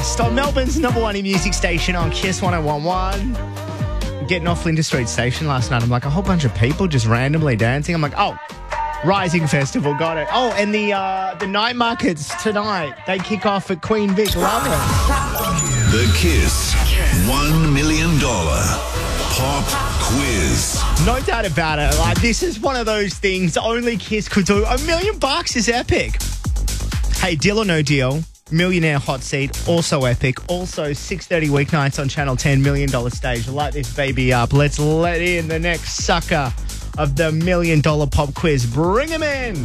Fest on Melbourne's number one music station on Kiss 101.1. Getting off Flinders Street Station last night, I'm like, a whole bunch of people just randomly dancing. I'm like, oh, Rising Festival, got it. Oh, and the night markets tonight, they kick off at Queen Vic. Love it. The Kiss $1 million Pop Quiz. No doubt about it. Like, this is one of those things only Kiss could do. $1 million is epic. Hey, deal or no deal? Millionaire hot seat, also epic. Also, 6:30 weeknights on Channel 10, $1 million stage. Light this baby up. Let's let in the next sucker of the $1 million pop quiz. Bring him in.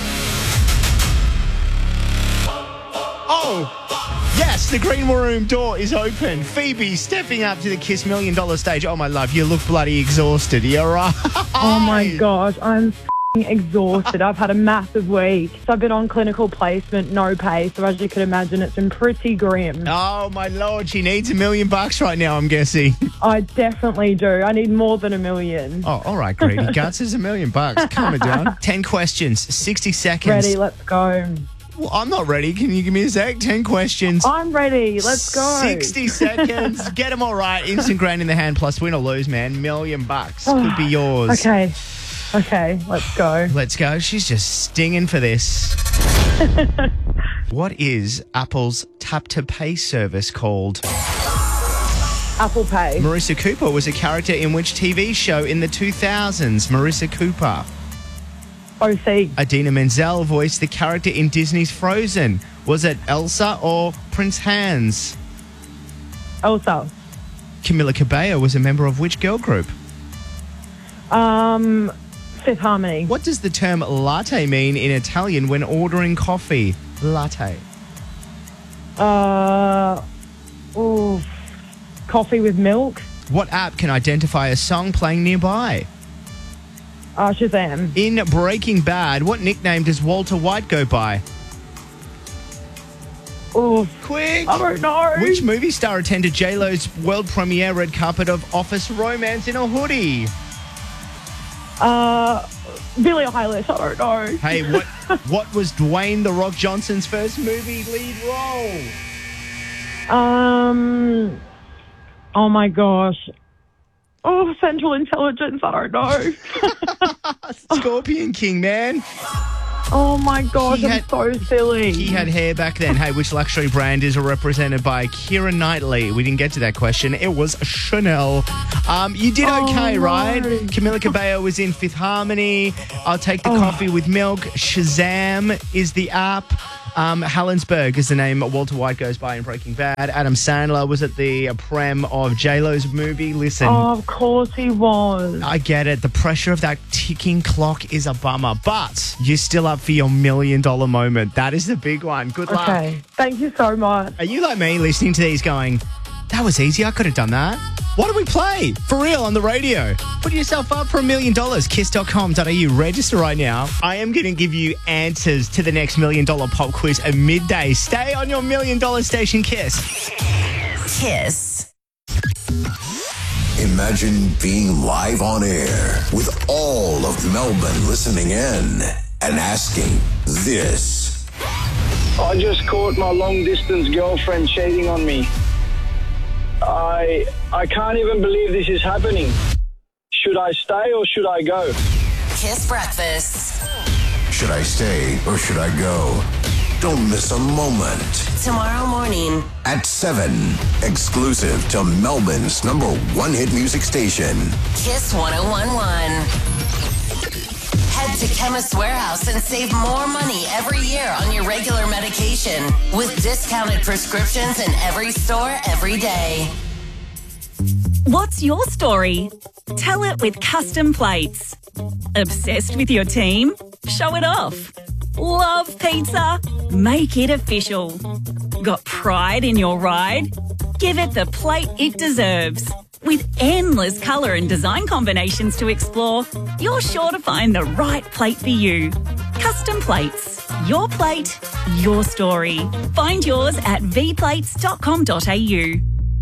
Oh, yes, the green room door is open. Phoebe stepping up to the Kiss $1 million stage. Oh, my love, you look bloody exhausted. You're right. Oh, my gosh, I'm exhausted. I've had a massive week. So I've been on clinical placement, no pay. So as you can imagine, it's been pretty grim. Oh, my Lord. She needs $1 million right now, I'm guessing. I definitely do. I need more than $1 million. Oh, all right, Greedy Guts is $1 million. Calm it down. 10 questions, 60 seconds. Ready, let's go. Well, I'm not ready. Can you give me a sec? 10 questions. I'm ready. Let's go. 60 seconds. Get them all right. Instant grand in the hand plus win or lose, man. $1 million. Could be yours. Okay, let's go. Let's go. She's just stinging for this. What is Apple's tap-to-pay service called? Apple Pay. Marissa Cooper was a character in which TV show in the 2000s? Marissa Cooper. OC. Idina Menzel voiced the character in Disney's Frozen. Was it Elsa or Prince Hans? Elsa. Camila Cabello was a member of which girl group? Fifth Harmony. What does the term latte mean in Italian when ordering coffee? Latte. Coffee with milk. What app can identify a song playing nearby? Shazam. In Breaking Bad, what nickname does Walter White go by? Quick! I don't know. Which movie star attended J-Lo's world premiere red carpet of Office Romance in a hoodie? Billie Eilish. I don't know. Hey, what was Dwayne The Rock Johnson's first movie lead role? Oh my gosh. Oh, Central Intelligence. I don't know. Scorpion King, man. Oh my gosh, I'm so silly. He had hair back then. Hey, which luxury brand is represented by Keira Knightley? We didn't get to that question. It was Chanel. You did okay, right? Camila Cabello was in Fifth Harmony. I'll Take the Coffee with Milk. Shazam is the app. Helensburgh is the name Walter White goes by in Breaking Bad. Adam Sandler was at the prem of J-Lo's movie. Listen. Oh, of course he was. I get it. The pressure of that ticking clock is a bummer, but you're still up for your $1 million moment. That is the big one. Good luck. Okay. Thank you so much. Are you like me listening to these going, that was easy. I could have done that. Why don't we play? For real, on the radio. Put yourself up for $1 million. Kiss.com.au. Register right now. I am going to give you answers to the next $1 million pop quiz at midday. Stay on your $1 million station, Kiss. Kiss. Imagine being live on air with all of Melbourne listening in and asking this. I just caught my long-distance girlfriend cheating on me. I can't even believe this is happening. Should I stay or should I go? Kiss Breakfast. Should I stay or should I go? Don't miss a moment. Tomorrow morning At 7, exclusive to Melbourne's number one hit music station. Kiss 1011. Head to Chemist Warehouse and save more money every year on your regular medication with discounted prescriptions in every store every day. What's your story? Tell it with Custom Plates. Obsessed with your team? Show it off. Love pizza? Make it official. Got pride in your ride? Give it the plate it deserves. With endless colour and design combinations to explore, you're sure to find the right plate for you. Custom Plates. Your plate, your story. Find yours at vplates.com.au.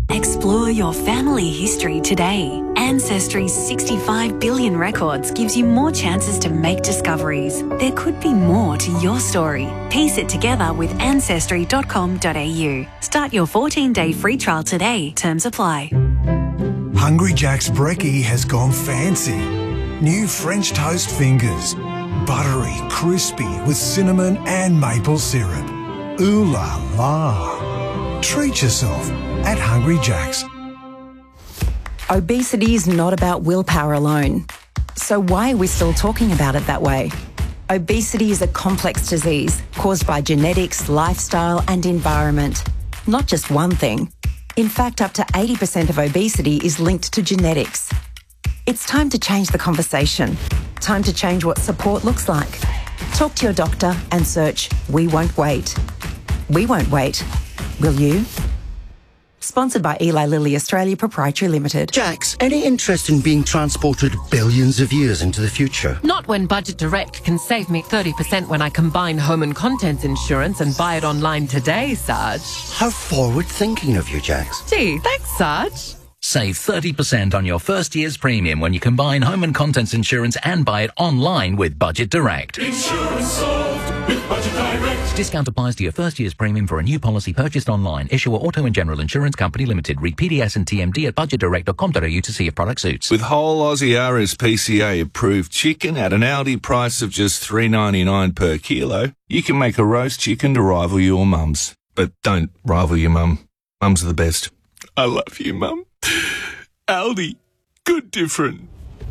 Explore your family history today. Ancestry's 65 billion records gives you more chances to make discoveries. There could be more to your story. Piece it together with ancestry.com.au. Start your 14-day free trial today. Terms apply. Hungry Jack's brekkie has gone fancy. New French toast fingers. Buttery, crispy with cinnamon and maple syrup. Ooh la la. Treat yourself at Hungry Jack's. Obesity is not about willpower alone. So why are we still talking about it that way? Obesity is a complex disease caused by genetics, lifestyle and environment. Not just one thing. In fact, up to 80% of obesity is linked to genetics. It's time to change the conversation. Time to change what support looks like. Talk to your doctor and search We Won't Wait. We won't wait. Will you? Sponsored by Eli Lilly Australia Proprietary Limited. Jax, any interest in being transported billions of years into the future? Not when Budget Direct can save me 30% when I combine home and contents insurance and buy it online today, Sarge. How forward-thinking of you, Jax. Gee, thanks, Sarge. Save 30% on your first year's premium when you combine home and contents insurance and buy it online with Budget Direct. Insurance solved with Budget Direct. Discount applies to your first year's premium for a new policy purchased online. Issuer Auto and General Insurance Company Limited. Read PDS and TMD at budgetdirect.com.au to see if product suits. With whole Aussie RSPCA approved chicken at an Aldi price of just $3.99 per kilo, you can make a roast chicken to rival your mum's. But don't rival your mum. Mums are the best. I love you, Mum. Aldi. Good different.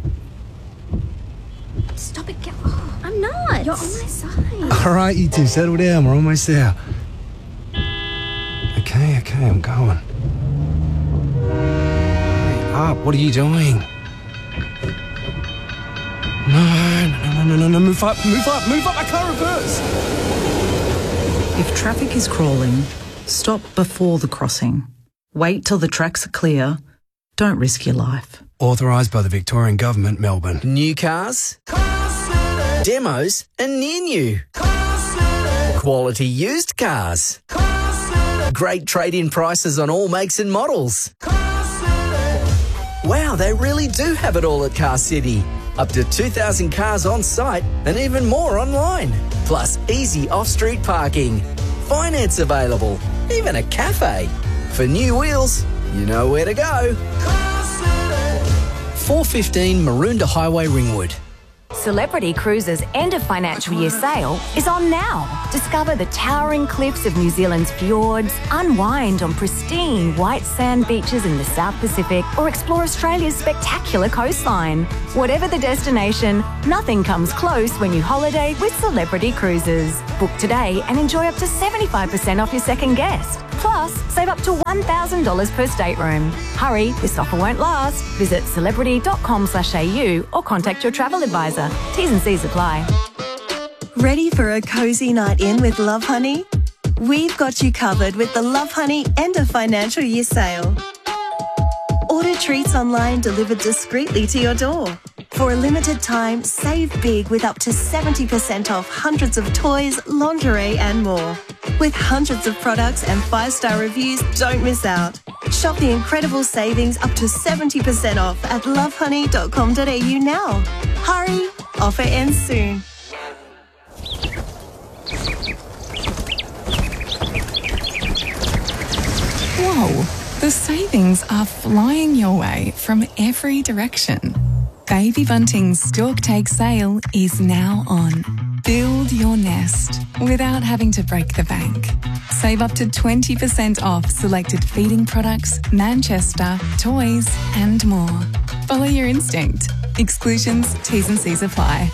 Stop it. Oh, I'm not. You're on my side. All right, you two, settle down. We're almost there. Okay, I'm going. Hurry up. What are you doing? No. Move up. I can't reverse. If traffic is crawling, stop before the crossing. Wait till the tracks are clear. Don't risk your life. Authorised by the Victorian Government, Melbourne. New cars, demos and near new. Quality used cars. Great trade-in prices on all makes and models. Wow, they really do have it all at Car City. Up to 2,000 cars on site and even more online. Plus easy off-street parking. Finance available. Even a cafe. For new wheels, you know where to go. 415 Maroondah Highway, Ringwood. Celebrity Cruises' end of financial year sale is on now. Discover the towering cliffs of New Zealand's fjords, unwind on pristine white sand beaches in the South Pacific, or explore Australia's spectacular coastline. Whatever the destination, nothing comes close when you holiday with Celebrity Cruises. Book today and enjoy up to 75% off your second guest. Plus, save up to $1,000 per stateroom. Hurry, this offer won't last. Visit celebrity.com.au or contact your travel advisor. T's and C's apply. Ready for a cozy night in with Love Honey? We've got you covered with the Love Honey end of financial year sale. Order treats online delivered discreetly to your door. For a limited time, save big with up to 70% off hundreds of toys, lingerie and more. With hundreds of products and 5-star reviews, don't miss out. Shop the incredible savings up to 70% off at lovehoney.com.au now. Hurry, offer ends soon. Whoa, the savings are flying your way from every direction. Baby Bunting's Stork Take sale is now on. Build your nest without having to break the bank. Save up to 20% off selected feeding products, Manchester, toys and more. Follow your instinct. Exclusions, T's and C's apply.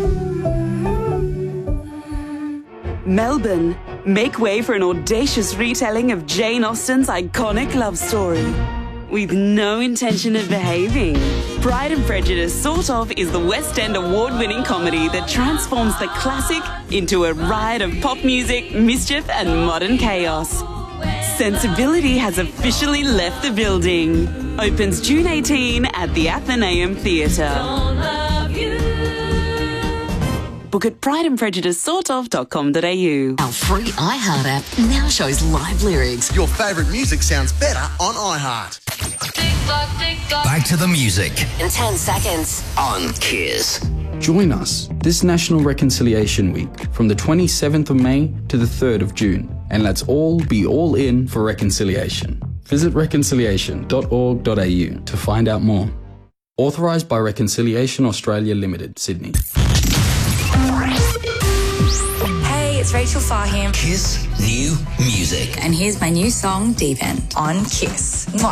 Melbourne, make way for an audacious retelling of Jane Austen's iconic love story. With no intention of behaving. Pride and Prejudice Sort Of is the West End award-winning comedy that transforms the classic into a riot of pop music, mischief and modern chaos. Sensibility has officially left the building. Opens June 18 at the Athenaeum Theatre. Book at prideandprejudicesortof.com.au. Our free iHeart app now shows live lyrics. Your favourite music sounds better on iHeart. Back to the music. In 10 seconds. On Kiss. Join us this National Reconciliation Week from the 27th of May to the 3rd of June, and let's all be all in for reconciliation. Visit reconciliation.org.au to find out more. Authorised by Reconciliation Australia Limited, Sydney. Hey, it's Rachel Fahim. Kiss New Music. And here's my new song, Deep End, on Kiss. Mwah.